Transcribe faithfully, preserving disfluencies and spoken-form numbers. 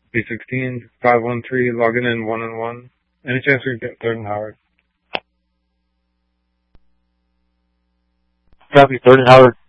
B sixteen, five one three, logging in one and one. Any chance we can get third and Howard? Copy, third and Howard.